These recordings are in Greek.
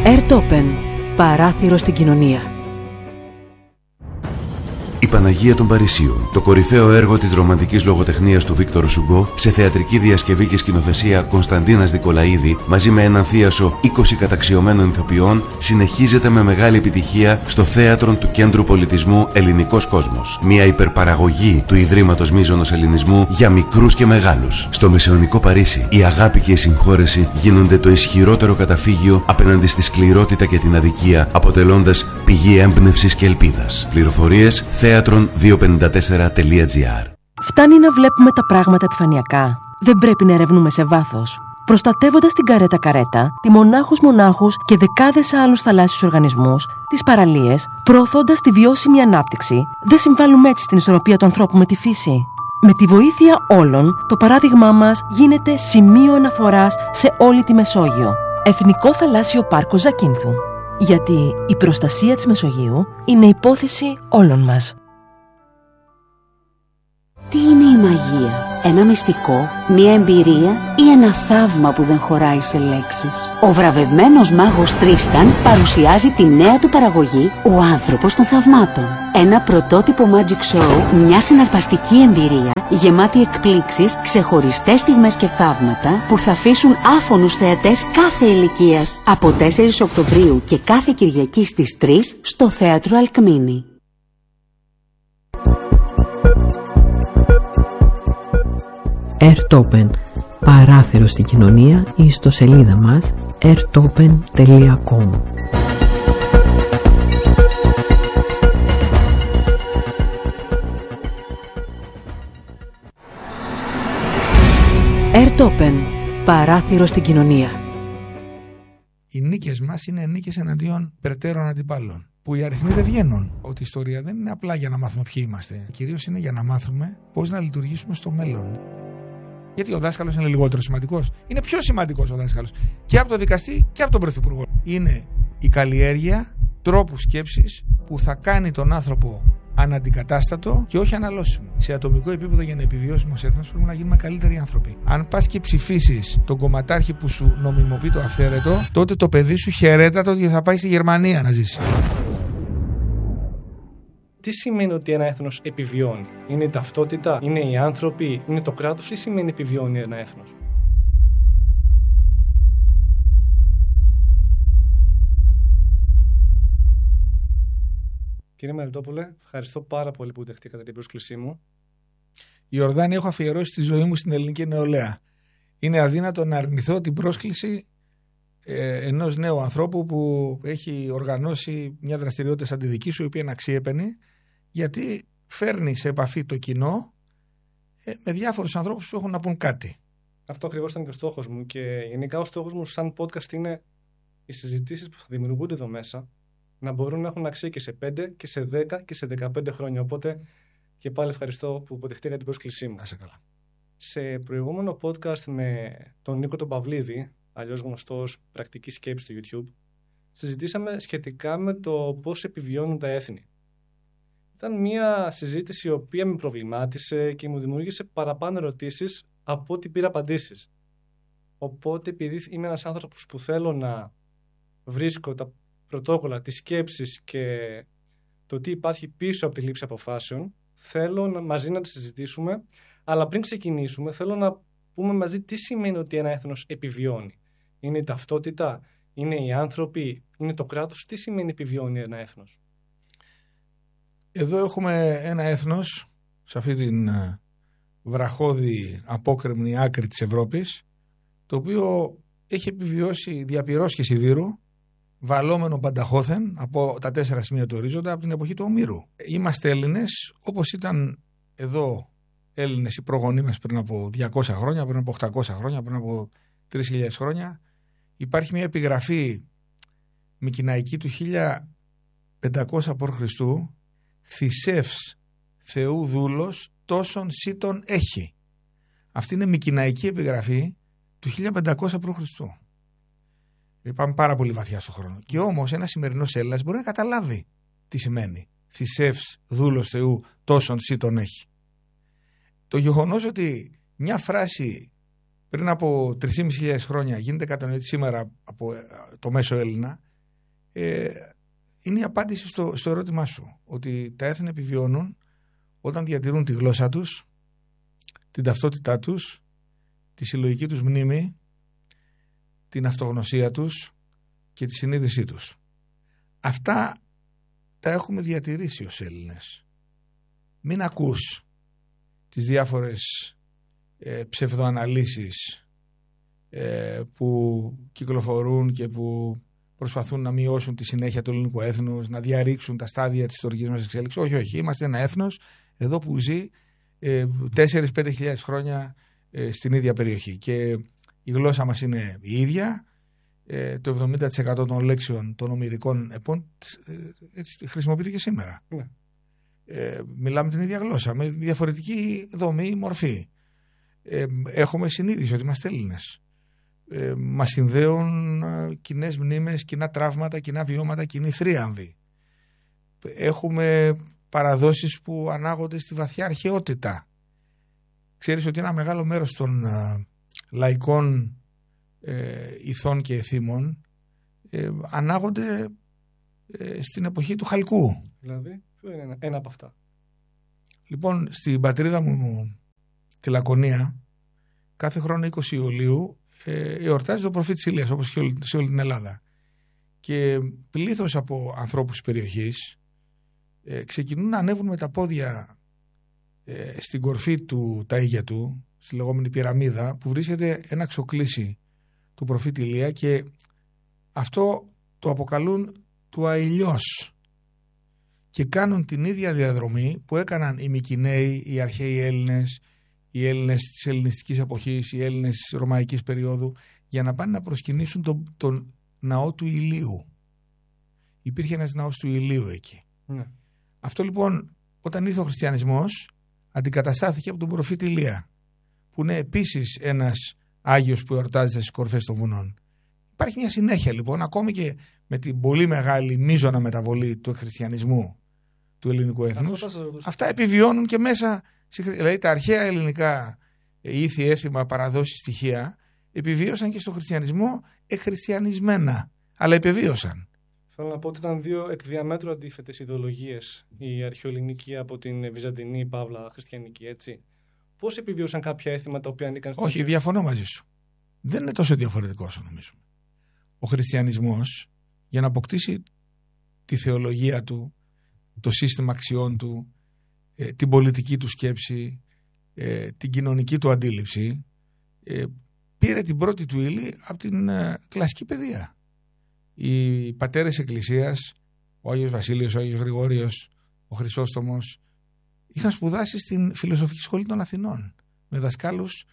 Airtopen. Παράθυρο στην κοινωνία. Η Παναγία των Παρισίων, το κορυφαίο έργο της ρομαντικής λογοτεχνίας του Βίκτορ Σουγκό, σε θεατρική διασκευή και σκηνοθεσία Κωνσταντίνας Δικολαίδη, μαζί με έναν θίασο 20 καταξιωμένων ηθοποιών, συνεχίζεται με μεγάλη επιτυχία στο θέατρο του Κέντρου Πολιτισμού Ελληνικός Κόσμος. Μια υπερπαραγωγή του Ιδρύματος Μίζωνος Ελληνισμού για μικρούς και μεγάλους. Στο μεσαιωνικό Παρίσι, η αγάπη και η συγχώρεση γίνονται το ισχυρότερο καταφύγιο απέναντι στη σκληρότητα και την αδικία, αποτελώντας πηγή έμπνευσης και ελπίδας. Πληροφορίες theatron254.gr. Φτάνει να βλέπουμε τα πράγματα επιφανειακά. Δεν πρέπει να ερευνούμε σε βάθος. Προστατεύοντας την καρέτα-καρέτα, τη μονάχους-μονάχους και δεκάδες άλλους θαλάσσιους οργανισμούς, τις παραλίες, προωθώντας τη βιώσιμη ανάπτυξη, δεν συμβάλλουμε έτσι στην ισορροπία του ανθρώπου με τη φύση. Με τη βοήθεια όλων, το παράδειγμά μας γίνεται σημείο αναφοράς σε όλη τη Μεσόγειο. Εθνικό Θαλάσσιο Πάρκο Ζακίνθου. Γιατί η προστασία της Μεσογείου είναι υπόθεση όλων μας. Τι είναι η μαγεία? Ένα μυστικό, μια εμπειρία ή ένα θαύμα που δεν χωράει σε λέξεις? Ο βραβευμένος μάγος Τρίσταν παρουσιάζει τη νέα του παραγωγή «Ο άνθρωπος των θαυμάτων». Ένα πρωτότυπο magic show, μια συναρπαστική εμπειρία, γεμάτη εκπλήξεις, ξεχωριστές στιγμές και θαύματα που θα αφήσουν άφωνους θεατές κάθε ηλικίας. Από 4 Οκτωβρίου και κάθε Κυριακή στις 3 στο Θέατρο Αλκμίνη. Airtopen. Παράθυρο στην κοινωνία ή στο σελίδα μας airtopen.com. Airtopen. Παράθυρο στην κοινωνία. Οι νίκες μας είναι νίκες εναντίον περαιτέρω αντιπάλων. Που οι αριθμοί δεν βγαίνουν. Ότι η ιστορία δεν είναι απλά για να μάθουμε ποιοι είμαστε. Κυρίως είναι για να μάθουμε πώς να λειτουργήσουμε στο μέλλον. Γιατί ο δάσκαλος είναι λιγότερο σημαντικός? Είναι πιο σημαντικός ο δάσκαλος. Και από τον δικαστή και από τον πρωθυπουργό. Είναι η καλλιέργεια τρόπου σκέψης που θα κάνει τον άνθρωπο αναντικατάστατο και όχι αναλώσιμο. Σε ατομικό επίπεδο, για να επιβιώσουμε ως έθνος, πρέπει να γίνουμε καλύτεροι άνθρωποι. Αν πας και ψηφίσεις τον κομματάρχη που σου νομιμοποιεί το αυθαίρετο, τότε το παιδί σου χαιρέτατο ότι θα πάει στη Γερμανία να ζήσει. Τι σημαίνει ότι ένα έθνος επιβιώνει? Είναι η ταυτότητα, είναι οι άνθρωποι, είναι το κράτος? Τι σημαίνει επιβιώνει ένα έθνος? Κύριε Μελιτόπουλε, ευχαριστώ πάρα πολύ που δεχτήκατε την πρόσκλησή μου. Ιορδάνη, έχω αφιερώσει τη ζωή μου στην ελληνική νεολαία. Είναι αδύνατο να αρνηθώ την πρόσκληση ενός νέου ανθρώπου που έχει οργανώσει μια δραστηριότητα σαν τη δική σου, η οποία είναι αξιέπαινη, γιατί φέρνει σε επαφή το κοινό με διάφορους ανθρώπους που έχουν να πούν κάτι. Αυτό ακριβώς ήταν και ο στόχος μου, και γενικά ο στόχος μου σαν podcast είναι οι συζητήσεις που θα δημιουργούνται εδώ μέσα να μπορούν να έχουν αξία και σε 5 και σε 10 και σε 15 χρόνια. Οπότε και πάλι ευχαριστώ που υποδεχτήκατε την πρόσκλησή μου. Να σε καλά. Σε προηγούμενο podcast με τον Νίκο τον Παυλίδη, αλλιώς γνωστό ως Πρακτική Σκέψη στο YouTube, συζητήσαμε σχετικά με το πώς επιβιώνουν τα έθνη. Ήταν μια συζήτηση η οποία με προβλημάτισε και μου δημιούργησε παραπάνω ερωτήσεις από ό,τι πήρα απαντήσεις. Οπότε, επειδή είμαι ένας άνθρωπος που θέλω να βρίσκω τα πρωτόκολλα, τις σκέψεις και το τι υπάρχει πίσω από τη λήψη αποφάσεων, θέλω μαζί να τις συζητήσουμε, αλλά πριν ξεκινήσουμε θέλω να πούμε μαζί τι σημαίνει ότι ένα έθνος επιβιώνει. Είναι η ταυτότητα, είναι οι άνθρωποι, είναι το κράτος? Τι σημαίνει επιβιώνει ένα έθνος? Εδώ έχουμε ένα έθνος, σε αυτή την βραχώδη απόκρημνη άκρη της Ευρώπης, το οποίο έχει επιβιώσει διαπυρός και σιδήρου, βαλόμενο πανταχώθεν από τα 4 σημεία του ορίζοντα από την εποχή του Ομήρου. Είμαστε Έλληνες όπως ήταν εδώ Έλληνες οι προγονείς μας πριν από 200 χρόνια, πριν από 800 χρόνια, πριν από 3.000 χρόνια. Υπάρχει μια επιγραφή μικηναϊκή του 1500 π.Χ. «Θησεύς Θεού δούλος τόσον σύτον έχει». Αυτή είναι μικηναϊκή επιγραφή του 1500 π.Χ. Πάμε πάρα πολύ βαθιά στον χρόνο. Και όμως ένας σημερινός Έλληνας μπορεί να καταλάβει τι σημαίνει «Θησεύς δούλος Θεού τόσον σύτον έχει». Το γεγονός ότι μια φράση πριν από 3.500 χρόνια γίνεται κατανοητή σήμερα από το μέσο Έλληνα είναι η απάντηση στο ερώτημά σου, ότι τα έθνη επιβιώνουν όταν διατηρούν τη γλώσσα τους, την ταυτότητά τους, τη συλλογική τους μνήμη, την αυτογνωσία τους και τη συνείδησή τους. Αυτά τα έχουμε διατηρήσει ως Έλληνες. Μην ακούς τις διάφορες ψευδοαναλύσεις που κυκλοφορούν και που προσπαθούν να μειώσουν τη συνέχεια του ελληνικού έθνους, να διαρρήξουν τα στάδια της ιστορικής μας εξέλιξης. Όχι, όχι. Είμαστε ένα έθνος εδώ που ζει 4-5 χιλιάδες χρόνια στην ίδια περιοχή. Και η γλώσσα μας είναι η ίδια. Το 70% των λέξεων των ομηρικών επών χρησιμοποιείται και σήμερα. Ναι. Μιλάμε την ίδια γλώσσα, με διαφορετική δομή, μορφή. Έχουμε συνείδηση ότι είμαστε Έλληνες. Μας συνδέουν κοινές μνήμες, κοινά τραύματα, κοινά βιώματα, κοινή θρίαμβη. Έχουμε παραδόσεις που ανάγονται στη βαθιά αρχαιότητα. Ξέρεις ότι ένα μεγάλο μέρος των λαϊκών ηθών και εθήμων ανάγονται στην εποχή του Χαλκού. Δηλαδή, ποιο είναι ένα από αυτά? Λοιπόν, στην πατρίδα μου, τη Λακωνία, κάθε χρόνο 20 Ιουλίου εορτάζει το προφήτη Ηλίας, όπως και σε όλη την Ελλάδα. Και πλήθος από ανθρώπους της περιοχής ξεκινούν να ανέβουν με τα πόδια στην κορφή του Ταΐγετου, στη λεγόμενη πυραμίδα, που βρίσκεται ένα ξοκλήσι του προφήτη Ηλία, και αυτό το αποκαλούν του αηλιός, και κάνουν την ίδια διαδρομή που έκαναν οι Μικηναίοι, οι αρχαίοι Έλληνες, οι Έλληνες της ελληνιστικής εποχής, οι Έλληνες της ρωμαϊκής περίοδου, για να πάνε να προσκυνήσουν τον ναό του Ηλίου. Υπήρχε ένας ναός του Ηλίου εκεί. Ναι. Αυτό λοιπόν, όταν ήρθε ο χριστιανισμός, αντικαταστάθηκε από τον προφήτη Ηλία, που είναι επίσης ένας Άγιος που εορτάζεται στις κορφές των βουνών. Υπάρχει μια συνέχεια λοιπόν, ακόμη και με την πολύ μεγάλη μείζωνα μεταβολή του χριστιανισμού του ελληνικού έθνους. Αυτά επιβιώνουν και μέσα, δηλαδή τα αρχαία ελληνικά ήθη, έθιμα, παραδόσεις, στοιχεία επιβίωσαν και στο χριστιανισμό εκχριστιανισμένα, αλλά επιβίωσαν. Θέλω να πω ότι ήταν δύο εκ διαμέτρου αντίθετες ιδεολογίες, η αρχαιοελληνική από την βυζαντινή παύλα χριστιανική, έτσι. Πώς επιβίωσαν κάποια έθιμα τα οποία ανήκαν στο... Όχι, διαφωνώ μαζί σου. Δεν είναι τόσο διαφορετικό όσο νομίζουμε. Ο χριστιανισμός, για να αποκτήσει τη θεολογία του, το σύστημα αξιών του, την πολιτική του σκέψη, την κοινωνική του αντίληψη, πήρε την πρώτη του ύλη από την κλασική παιδεία. Οι πατέρες εκκλησίας, ο Άγιος Βασίλειος, ο Άγιος Γρηγόριος, ο Χρυσόστομος, είχαν σπουδάσει στην Φιλοσοφική Σχολή των Αθηνών με δασκάλους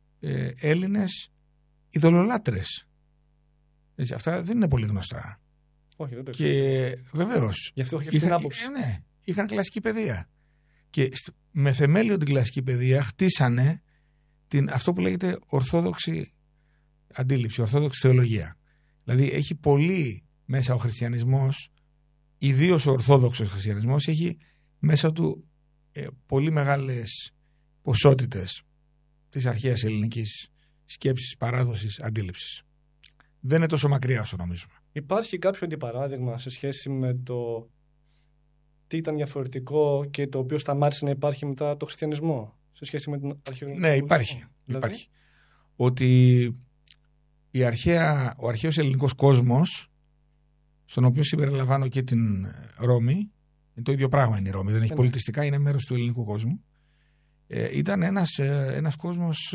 Έλληνες ειδωλολάτρες. Έτσι, αυτά δεν είναι πολύ γνωστά. Όχι, δεν το και βεβαίως γι' αυτό έχει αυτή την άποψη. Ναι, είχαν κλασική παιδεία. Και με θεμέλιο την κλασική παιδεία χτίσανε αυτό που λέγεται ορθόδοξη αντίληψη, ορθόδοξη θεολογία. Δηλαδή έχει πολύ μέσα ο χριστιανισμός, ιδίως ο ορθόδοξος χριστιανισμός, έχει μέσα του πολύ μεγάλες ποσότητες της αρχαίας ελληνικής σκέψης, παράδοσης, αντίληψης. Δεν είναι τόσο μακριά όσο νομίζουμε. Υπάρχει κάποιο αντιπαράδειγμα σε σχέση με το τι ήταν διαφορετικό και το οποίο σταμάτησε να υπάρχει μετά το χριστιανισμό, σε σχέση με τον αρχαίο? Ναι, υπάρχει. Δηλαδή? Υπάρχει. Ότι ο αρχαίος ελληνικός κόσμος, στον οποίο συμπεριλαμβάνω και την Ρώμη, είναι το ίδιο πράγμα είναι η Ρώμη, δεν έχει πολιτιστικά, είναι μέρος του ελληνικού κόσμου, ήταν ένας κόσμος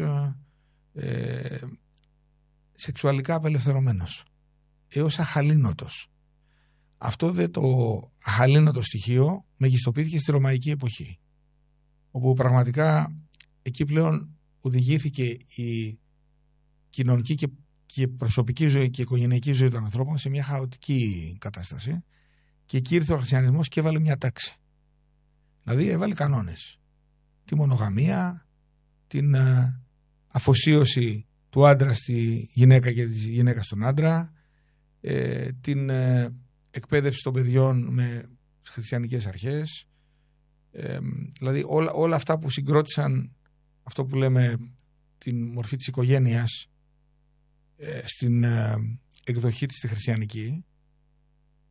σεξουαλικά απελευθερωμένος, έως αχαλήνοτος. Αυτό το αχαλήνοτο στοιχείο μεγιστοποιήθηκε στη ρωμαϊκή εποχή, όπου πραγματικά εκεί πλέον οδηγήθηκε η κοινωνική και προσωπική ζωή και η οικογενειακή ζωή των ανθρώπων σε μια χαοτική κατάσταση, και εκεί ήρθε ο χριστιανισμός και έβαλε μια τάξη. Δηλαδή έβαλε κανόνες. Τη μονογαμία, την αφοσίωση του άντρα στη γυναίκα και της γυναίκας στον άντρα, την εκπαίδευση των παιδιών με χριστιανικές αρχές, δηλαδή όλα αυτά που συγκρότησαν αυτό που λέμε την μορφή της οικογένειας στην εκδοχή της τη χριστιανική,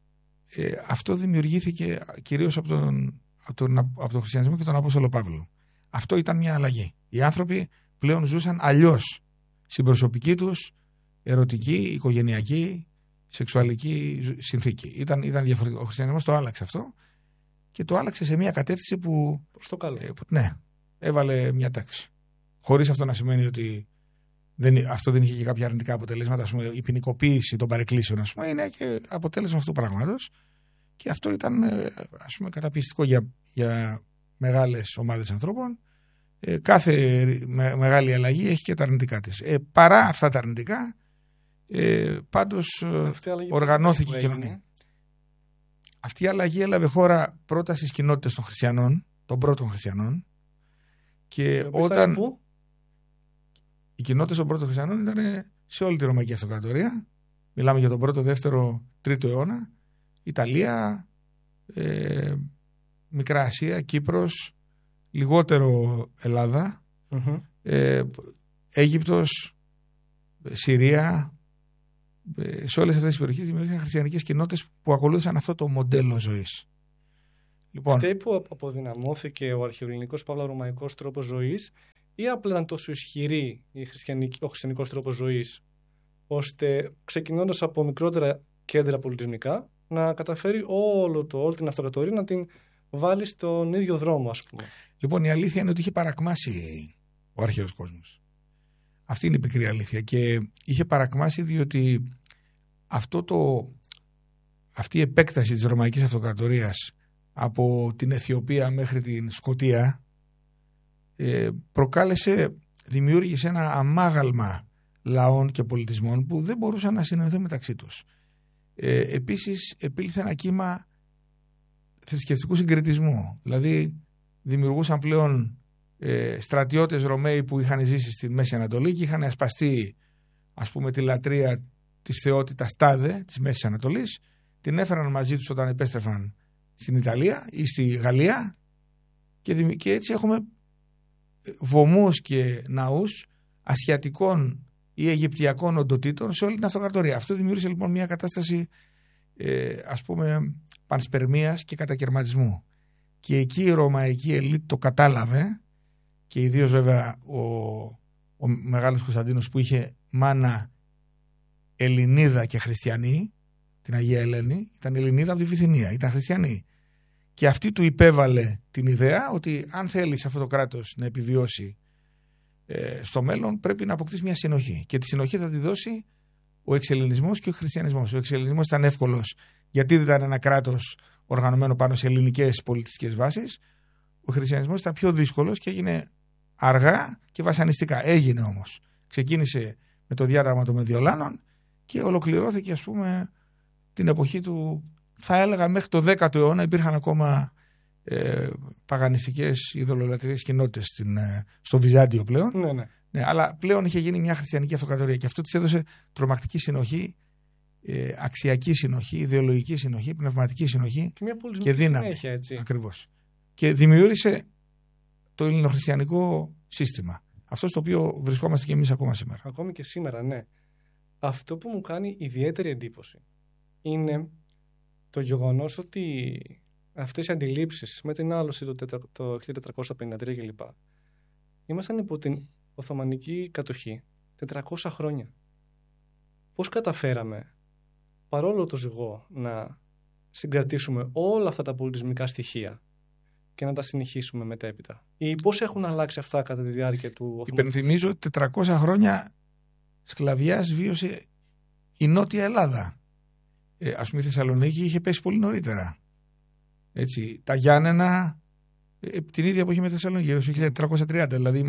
αυτό δημιουργήθηκε κυρίως από τον χριστιανισμό και τον Απόστολο Παύλο. Αυτό ήταν μια αλλαγή. Οι άνθρωποι πλέον ζούσαν αλλιώς στην προσωπική τους, ερωτική, οικογενειακή, σεξουαλική συνθήκη. Ήταν διαφορετικό. Ο χριστιανισμός το άλλαξε αυτό και το άλλαξε σε μια κατεύθυνση που. Προς το καλό. Ναι, έβαλε μια τάξη. Χωρίς αυτό να σημαίνει ότι αυτό δεν είχε και κάποια αρνητικά αποτελέσματα. Ας πούμε, η ποινικοποίηση των παρεκκλήσεων, ας πούμε, είναι και αποτέλεσμα αυτού του πράγματος. Και αυτό ήταν, ας πούμε, καταπιεστικό για μεγάλες ομάδες ανθρώπων. Κάθε μεγάλη αλλαγή έχει και τα αρνητικά της. Παρά αυτά τα αρνητικά, πάντως οργανώθηκε η κοινωνία. Αυτή η αλλαγή έλαβε χώρα πρώτα στις κοινότητες των χριστιανών, των πρώτων χριστιανών. Και όταν οι κοινότητες των πρώτων χριστιανών ήταν σε όλη τη Ρωμαϊκή Αυτοκρατορία, μιλάμε για τον πρώτο, δεύτερο, τρίτο αιώνα, Ιταλία, Μικρά Ασία, Κύπρος, λιγότερο Ελλάδα, Αίγυπτος, Συρία. Σε όλες αυτές τις περιοχές δημιουργήθηκαν χριστιανικές κοινότητες που ακολούθησαν αυτό το μοντέλο ζωής. Λοιπόν, αυτή που αποδυναμώθηκε ο αρχαιοελληνικός παύλα-ρωμαϊκός τρόπος ζωής, ή απλά ήταν τόσο ισχυρή ο χριστιανικός τρόπος ζωής, ώστε ξεκινώντας από μικρότερα κέντρα πολιτισμικά να καταφέρει όλη την αυτοκρατορία να την βάλει στον ίδιο δρόμο, ας πούμε. Λοιπόν, η αλήθεια είναι ότι είχε παρακμάσει ο αρχαίος κόσμος. Αυτή είναι η πικρή αλήθεια. Και είχε παρακμάσει διότι αυτή η επέκταση της Ρωμαϊκής Αυτοκρατορίας από την Αιθιοπία μέχρι την Σκωτία δημιούργησε ένα αμάγαλμα λαών και πολιτισμών που δεν μπορούσαν να συνεννοηθούν μεταξύ τους. Επίσης επήλθε ένα κύμα θρησκευτικού συγκριτισμού. Δηλαδή δημιουργούσαν πλέον στρατιώτες Ρωμαίοι που είχαν ζήσει στη Μέση Ανατολή και είχαν ασπαστεί, ας πούμε, τη λατρεία της θεότητας Τάδε της Μέσης Ανατολής, την έφεραν μαζί τους όταν επέστρεφαν στην Ιταλία ή στη Γαλλία και έτσι έχουμε βωμούς και ναούς ασιατικών ή αιγυπτιακών οντοτήτων σε όλη την αυτοκρατορία. Αυτό δημιούργησε λοιπόν μια κατάσταση ας πούμε πανσπερμίας και κατακαιρματισμού. Και εκεί η ρωμαϊκή ελίτ το κατάλαβε, και ιδίως βέβαια ο Μεγάλος Κωνσταντίνος που είχε μάνα Ελληνίδα και χριστιανή, την Αγία Ελένη, ήταν Ελληνίδα από τη Βυθινία, ήταν χριστιανή. Και αυτή του υπέβαλε την ιδέα ότι αν θέλεις αυτό το κράτος να επιβιώσει στο μέλλον πρέπει να αποκτήσει μια συνοχή. Και τη συνοχή θα τη δώσει ο εξελληνισμός και ο χριστιανισμός. Ο εξελληνισμός ήταν εύκολος γιατί δεν ήταν ένα κράτος οργανωμένο πάνω σε ελληνικές πολιτιστικές βάσεις. Ο χριστιανισμός ήταν πιο δύσκολος και έγινε αργά και βασανιστικά. Έγινε όμως. Ξεκίνησε με το διάταγμα των Μεδιολάνων και ολοκληρώθηκε, ας πούμε, την εποχή του, θα έλεγα μέχρι το 10ο αιώνα υπήρχαν ακόμα παγανιστικές ειδωλολατρικές κοινότητες στο Βυζάντιο πλέον. Ναι, αλλά πλέον είχε γίνει μια χριστιανική αυτοκρατορία και αυτό της έδωσε τρομακτική συνοχή, αξιακή συνοχή, ιδεολογική συνοχή, πνευματική συνοχή και δύναμη. Ακριβώς. Και δημιούργησε το ελληνοχριστιανικό σύστημα. Αυτό στο οποίο βρισκόμαστε και εμείς ακόμα σήμερα. Ακόμη και σήμερα, ναι. Αυτό που μου κάνει ιδιαίτερη εντύπωση είναι το γεγονός ότι αυτές οι αντιλήψεις με την άλωση το 1453 κλπ. Ήμασταν υπό την Οθωμανική κατοχή 400 χρόνια. Πώς καταφέραμε, παρόλο το ζυγό, να συγκρατήσουμε όλα αυτά τα πολιτισμικά στοιχεία και να τα συνεχίσουμε μετέπειτα? Ή πώς έχουν αλλάξει αυτά κατά τη διάρκεια του Οθωμανικού? Υπενθυμίζω ότι 400 χρόνια σκλαβιάς βίωσε η Νότια Ελλάδα. Ας πούμε η Θεσσαλονίκη είχε πέσει πολύ νωρίτερα. Έτσι, τα Γιάννενα την ίδια εποχή με τη Θεσσαλονίκη, το 1430. Δηλαδή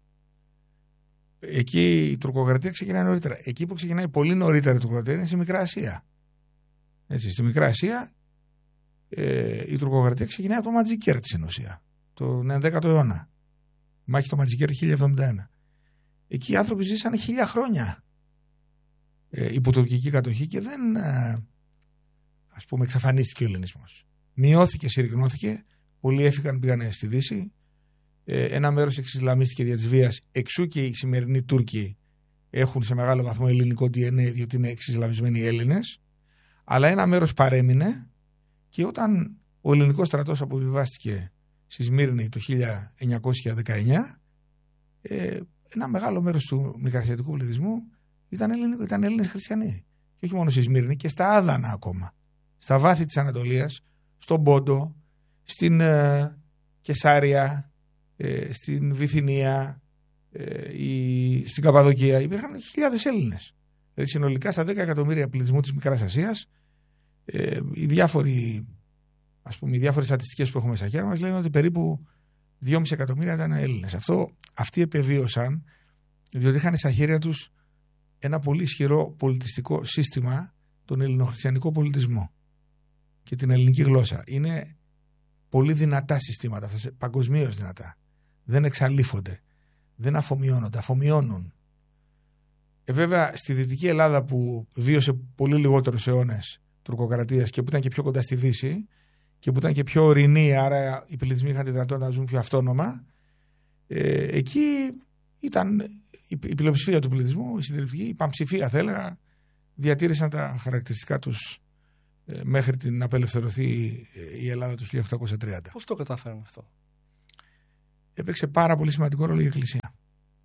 εκεί η τουρκοκρατία ξεκινάει νωρίτερα. Εκεί που ξεκινάει πολύ νωρίτερα η τουρκοκρατία είναι στη Μικρά Ασία. Έτσι, στη Μικρά Ασία η τουρκοκρατία ξεκινάει από το Ματζικέρ στην ουσία, τον 11ο αιώνα. Η μάχη του Ματζικέρ 1071. Εκεί οι άνθρωποι ζήσανε 1000 χρόνια υπό τουρκική κατοχή και δεν, ας πούμε, εξαφανίστηκε ο ελληνισμός. Μειώθηκε, συρριγνώθηκε, πολλοί έφυγαν, πήγανε στη Δύση. Ένα μέρος εξισλαμίστηκε δια της βίας, εξού και οι σημερινοί Τούρκοι έχουν σε μεγάλο βαθμό ελληνικό DNA, διότι είναι εξισλαμισμένοι Έλληνες. Αλλά ένα μέρος παρέμεινε Και όταν ο ελληνικός στρατός αποβιβάστηκε στη Σμύρνη το 1919, ένα μεγάλο μέρος του μικρασιατικού πληθυσμού ήταν Έλληνες χριστιανοί. Και όχι μόνο στη Σμύρνη, και στα Άδανα ακόμα. Στα βάθη της Ανατολίας, στον Πόντο, στην Κεσάρια, στην Βυθινία, στην Καπαδοκία. Υπήρχαν χιλιάδες Έλληνες. Δηλαδή συνολικά στα 10 εκατομμύρια πληθυσμού της Μικράς Ασίας, οι διάφορες στατιστικές που έχουμε στα χέρια μας λένε ότι περίπου 2,5 εκατομμύρια ήταν Έλληνες. Αυτοί επεβίωσαν διότι είχαν στα χέρια τους ένα πολύ ισχυρό πολιτιστικό σύστημα, τον ελληνοχριστιανικό πολιτισμό και την ελληνική γλώσσα. Είναι πολύ δυνατά συστήματα, παγκοσμίως δυνατά. Δεν εξαλείφονται, δεν αφομοιώνονται, αφομοιώνουν. Βέβαια στη Δυτική Ελλάδα που βίωσε πολύ λιγότερους αιώνες τουρκοκρατίας και που ήταν και πιο κοντά στη Δύση και που ήταν και πιο ορεινή, άρα οι πληθυσμοί είχαν τη δυνατότητα να ζουν πιο αυτόνομα, εκεί ήταν η πλειοψηφία του πληθυσμού, η συντριπτική, η πανψηφία θα έλεγα, διατήρησαν τα χαρακτηριστικά τους μέχρι την απελευθερωθεί η Ελλάδα του 1830. Πώς το κατάφεραν αυτό? Έπαιξε πάρα πολύ σημαντικό ρόλο η Εκκλησία.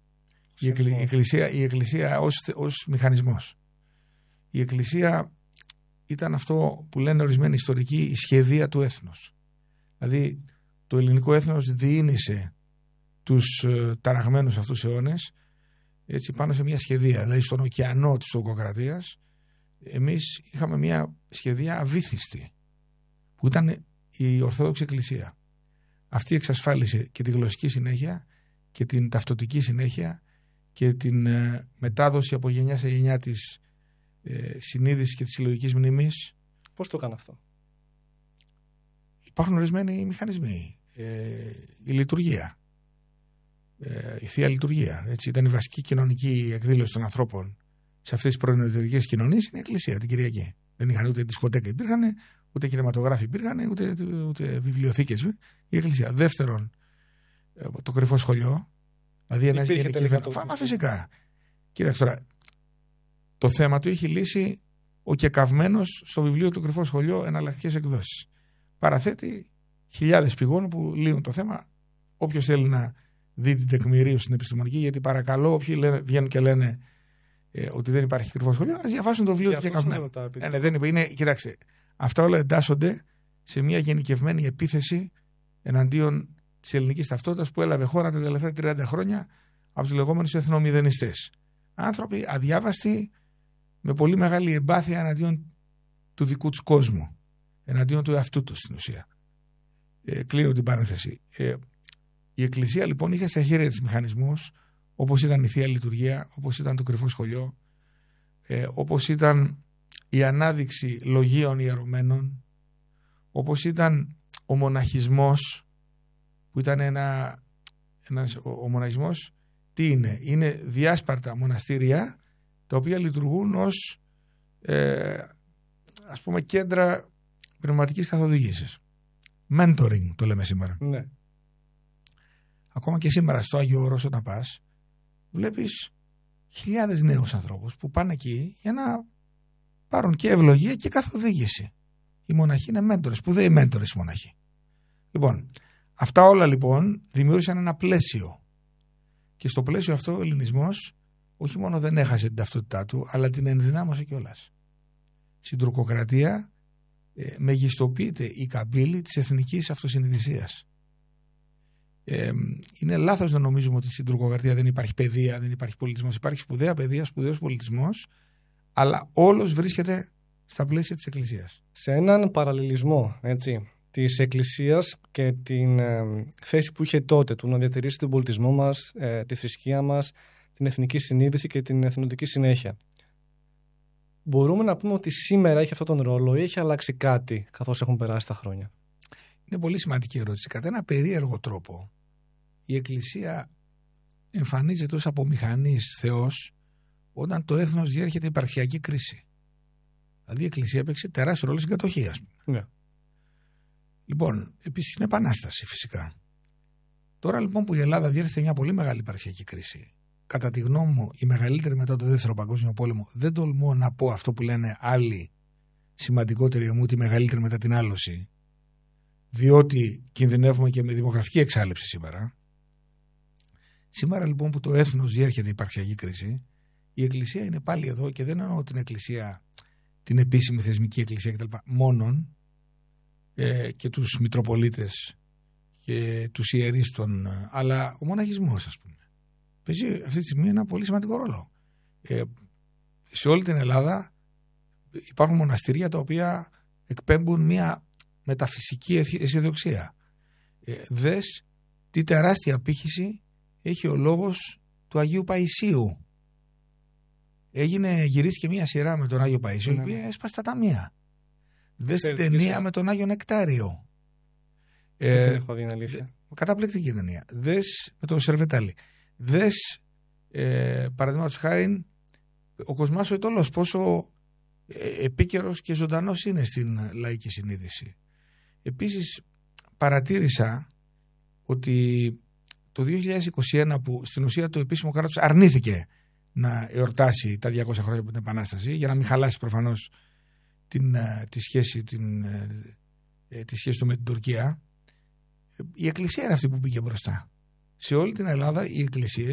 Η Εκκλησία ως μηχανισμός. Η Εκκλησία ήταν αυτό που λένε ορισμένοι ιστορικοί η σχεδία του έθνους. Δηλαδή το ελληνικό έθνος διήνυσε τους ταραγμένους αυτούς αιώνες έτσι, πάνω σε μια σχεδία. Δηλαδή στον ωκεανό της τουρκοκρατίας εμείς είχαμε μια σχεδία αβύθιστη που ήταν η Ορθόδοξη Εκκλησία. Αυτή εξασφάλισε και τη γλωσσική συνέχεια και την ταυτοτική συνέχεια και την μετάδοση από γενιά σε γενιά της συνείδησης και της συλλογικής μνήμης. Πώς το έκανε αυτό? Υπάρχουν ορισμένοι μηχανισμοί. Η λειτουργία, η Θεία Λειτουργία. Έτσι, ήταν η βασική κοινωνική εκδήλωση των ανθρώπων σε αυτές τις προενωτερικές κοινωνίες, είναι η Εκκλησία την Κυριακή. Δεν είχαν ούτε δισκοτέκα υπήρχαν, ούτε κινηματογράφοι υπήρχαν, ούτε βιβλιοθήκες. Η Εκκλησία. Δεύτερον, το κρυφό σχολείο. Δηλαδή ένας γενικευμένος. Φυσικά. Κοίταξε τώρα. Το θέμα του έχει λύσει ο Κεκαυμένος στο βιβλίο του Κρυφό Σχολείο, εναλλακτικές εκδόσεις. Παραθέτει χιλιάδες πηγών που λύνουν το θέμα. Όποιος θέλει να δει την τεκμηρίωση στην επιστημονική, γιατί παρακαλώ, όποιοι βγαίνουν και λένε ότι δεν υπάρχει κρυφό σχολείο, ας διαβάσουν το βιβλίο του Κεκαυμένου. Κοιτάξτε, αυτά όλα εντάσσονται σε μια γενικευμένη επίθεση εναντίον της ελληνικής ταυτότητας που έλαβε χώρα τα τελευταία 30 χρόνια από τους λεγόμενους εθνομηδενιστές. Άνθρωποι αδιάβαστοι με πολύ μεγάλη εμπάθεια εναντίον του δικού τους κόσμου, εναντίον του εαυτού τους στην ουσία. Κλείνω την παρένθεση. Η Εκκλησία λοιπόν είχε στα χέρια της μηχανισμούς όπως ήταν η Θεία Λειτουργία, όπως ήταν το Κρυφό Σχολείο, όπως ήταν η ανάδειξη λογίων ιερωμένων, όπως ήταν ο μοναχισμός, που ήταν ο μοναχισμός τι είναι? Είναι διάσπαρτα μοναστήρια τα οποία λειτουργούν ως ας πούμε κέντρα πνευματικής καθοδήγησης. Mentoring το λέμε σήμερα. Ναι. Ακόμα και σήμερα στο Άγιο Όρος όταν πας βλέπεις χιλιάδες νέους ανθρώπους που πάνε εκεί για να πάρουν και ευλογία και καθοδήγηση. Οι μοναχοί είναι μέντορες, σπουδαίοι μέντορες οι μοναχοί. Λοιπόν, αυτά όλα λοιπόν δημιούργησαν ένα πλαίσιο. Και στο πλαίσιο αυτό ο ελληνισμός όχι μόνο δεν έχασε την ταυτότητά του, αλλά την ενδυνάμωσε κιόλας. Στην τουρκοκρατία μεγιστοποιείται η καμπύλη της εθνικής αυτοσυνειδησίας. Είναι λάθος να νομίζουμε ότι στην τουρκοκρατία δεν υπάρχει παιδεία, δεν υπάρχει πολιτισμός. Υπάρχει σπουδαία παιδεία, σπουδαίος πολιτισμός, αλλά όλος βρίσκεται στα πλαίσια της Εκκλησίας. Σε έναν παραλληλισμό, έτσι, της Εκκλησίας και την θέση που είχε τότε του να διατηρήσει τον πολιτισμό μας, τη θρησκεία μας, την εθνική συνείδηση και την εθνοτική συνέχεια. Μπορούμε να πούμε ότι σήμερα έχει αυτόν τον ρόλο ή έχει αλλάξει κάτι καθώς έχουν περάσει τα χρόνια? Είναι πολύ σημαντική ερώτηση. Κατά ένα περίεργο τρόπο η Εκκλησία εμφανίζεται ως απομηχανής Θεός όταν το έθνος διέρχεται υπαρχιακή κρίση. Δηλαδή η Εκκλησία έπαιξε τεράστιο ρόλο στην κατοχή, ας πούμε. Ναι. Λοιπόν, επίσης είναι επανάσταση φυσικά. Τώρα λοιπόν που η Ελλάδα διέρχεται μια πολύ μεγάλη υπαρχιακή κρίση, κατά τη γνώμη μου η μεγαλύτερη μετά το Δεύτερο Παγκόσμιο Πόλεμο, δεν τολμώ να πω αυτό που λένε άλλοι σημαντικότερη μου, τη μεγαλύτερη μετά την άλωση, διότι κινδυνεύουμε και με δημογραφική εξάλληψη σήμερα. Σήμερα λοιπόν που το έθνος διέρχεται υπαρξιακή κρίση, η Εκκλησία είναι πάλι εδώ, και δεν εννοώ την Εκκλησία, την επίσημη θεσμική Εκκλησία κτλ. Μόνον και τους Μητροπολίτες και τους ιερείς αλλά ο μοναχισμός, ας πούμε, παίζει αυτή τη στιγμή ένα πολύ σημαντικό ρόλο. Σε όλη την Ελλάδα υπάρχουν μοναστήρια τα οποία εκπέμπουν μια μεταφυσική αισιοδοξία. Δες τι τεράστια απήχηση έχει ο λόγος του Αγίου Παϊσίου. Γυρίστηκε μια σειρά με τον Άγιο Παϊσίο, η οποία έσπασε τα ταμεία. Δες την ταινία με τον Άγιο Νεκτάριο. Δεν έχω δει, είναι αλήθεια. Καταπληκτική ταινία. Δες με τον Σερβετάλη. Δες, παραδείγματος χάρη, ο Κοσμάς ο Ιτωλός, πόσο επίκαιρος και ζωντανός είναι στην λαϊκή συνείδηση. Επίσης, παρατήρησα ότι το 2021, που στην ουσία το επίσημο κράτος αρνήθηκε να εορτάσει τα 200 χρόνια από την Επανάσταση, για να μην χαλάσει προφανώς τη σχέση του με την Τουρκία, η Εκκλησία είναι αυτή που πήγε μπροστά. Σε όλη την Ελλάδα οι εκκλησίες